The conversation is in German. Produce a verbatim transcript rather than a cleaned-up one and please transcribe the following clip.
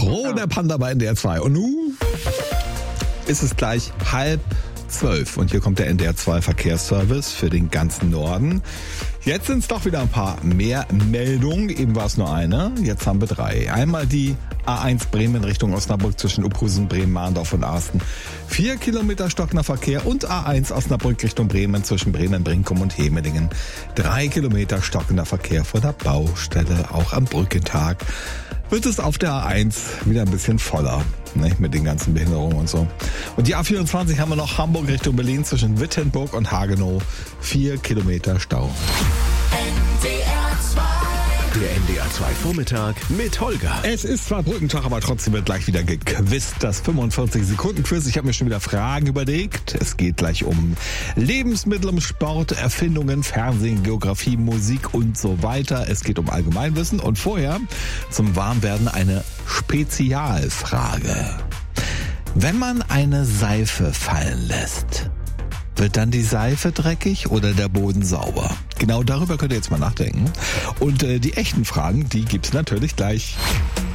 Froh der Panda bei N D R zwei. Und nun ist es gleich halb zwölf und hier kommt der N D R zwei Verkehrsservice für den ganzen Norden. Jetzt sind es doch wieder ein paar mehr Meldungen. Eben war es nur eine, jetzt haben wir drei. Einmal die A eins Bremen Richtung Osnabrück zwischen Uphusen, Bremen, Mahndorf und Arsten. Vier Kilometer stockender Verkehr und A eins Osnabrück Richtung Bremen zwischen Bremen, Brinkum und Hemelingen. Drei Kilometer stockender Verkehr vor der Baustelle, auch am Brückentag. Wird es auf der A eins wieder ein bisschen voller, ne, mit den ganzen Behinderungen und so. Und die A vierundzwanzig haben wir noch Hamburg Richtung Berlin zwischen Wittenburg und Hagenow. Vier Kilometer Stau. Der N D R zwei Vormittag mit Holger. Es ist zwar Brückentag, aber trotzdem wird gleich wieder gequizt. Das fünfundvierzig Sekunden Quiz. Ich habe mir schon wieder Fragen überlegt. Es geht gleich um Lebensmittel, um Sport, Erfindungen, Fernsehen, Geografie, Musik und so weiter. Es geht um Allgemeinwissen und vorher zum Warmwerden eine Spezialfrage. Wenn man eine Seife fallen lässt, wird dann die Seife dreckig oder der Boden sauber? Genau darüber könnt ihr jetzt mal nachdenken. Und äh, die echten Fragen, die gibt's natürlich gleich.